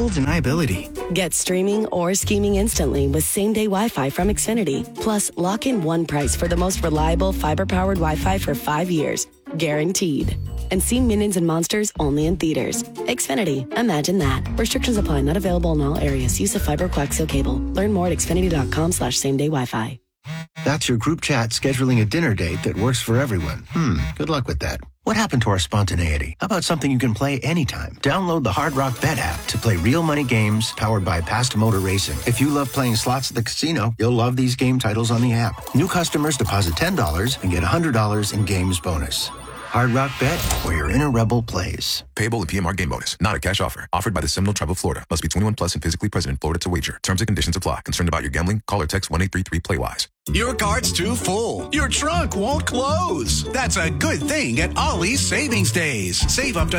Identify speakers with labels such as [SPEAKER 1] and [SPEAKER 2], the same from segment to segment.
[SPEAKER 1] Global deniability.
[SPEAKER 2] Get streaming or scheming instantly with same-day Wi-Fi from Xfinity. Plus, lock in one price for the most reliable fiber-powered Wi-Fi for 5 years. Guaranteed. And see Minions and Monsters only in theaters. Xfinity. Imagine that. Restrictions apply. Not available in all areas. Use of fiber coaxial cable. Learn more at xfinity.com/same-day Wi-Fi.
[SPEAKER 3] That's your group chat scheduling a dinner date that works for everyone. Good luck with that. What happened to our spontaneity? How about something you can play anytime? Download the Hard Rock Bet app to play real money games powered by Past Motor Racing. If you love playing slots at the casino, you'll love these game titles on the app. New customers deposit $10 and get $100 in games bonus. Hard Rock Bet, where your inner rebel plays.
[SPEAKER 4] Payable in PMR game bonus. Not a cash offer. Offered by the Seminole Tribe of Florida. Must be 21 plus and physically present in Florida to wager. Terms and conditions apply. Concerned about your gambling? Call or text 1-833-PLAY-WISE.
[SPEAKER 5] Your cart's too full. Your trunk won't close. That's a good thing at Ollie's Savings Days. Save up to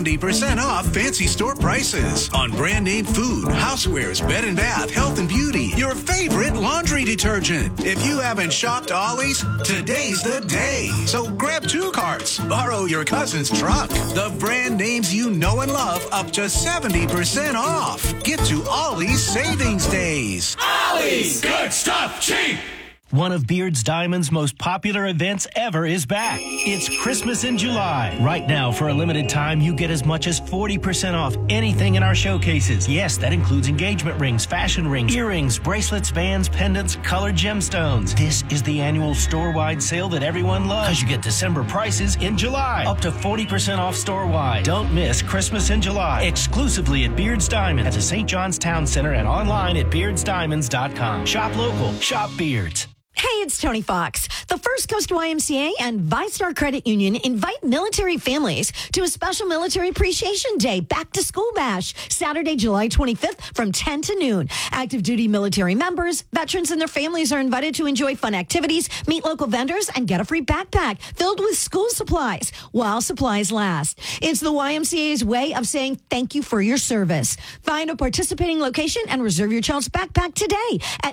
[SPEAKER 5] 70% off fancy store prices on brand name food, housewares, bed and bath, health and beauty, your favorite laundry detergent. If you haven't shopped Ollie's, today's the day. So grab 2 carts. Borrow your cousin's truck. The brand names you know and love up to 70% off. Get to Ollie's Savings Days.
[SPEAKER 6] Ollie's! Good stuff, cheap!
[SPEAKER 7] One of Beard's Diamond's most popular events ever is back. It's Christmas in July. Right now, for a limited time, you get as much as 40% off anything in our showcases. Yes, that includes engagement rings, fashion rings, earrings, bracelets, bands, pendants, colored gemstones. This is the annual store-wide sale that everyone loves, because you get December prices in July. Up to 40% off store-wide. Don't miss Christmas in July. Exclusively at Beard's Diamond at the St. John's Town Center and online at beardsdiamonds.com. Shop local. Shop Beards.
[SPEAKER 8] Hey, it's Tony Fox. The First Coast YMCA and ViStar Credit Union invite military families to a special Military Appreciation Day Back to School Bash, Saturday, July 25th from 10 to noon. Active duty military members, veterans, and their families are invited to enjoy fun activities, meet local vendors, and get a free backpack filled with school supplies while supplies last. It's the YMCA's way of saying thank you for your service. Find a participating location and reserve your child's backpack today at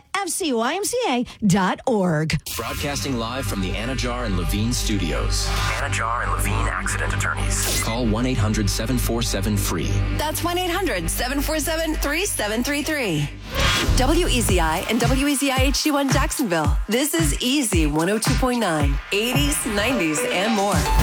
[SPEAKER 8] fcymca.org.
[SPEAKER 9] Broadcasting live from the Anajar and Levine studios. Anajar and Levine accident attorneys. Call 1-800-747-FREE.
[SPEAKER 10] That's 1-800-747-3733. WEZI and WEZI HD1 Jacksonville. This is Easy 102.9. 80s, 90s, and more.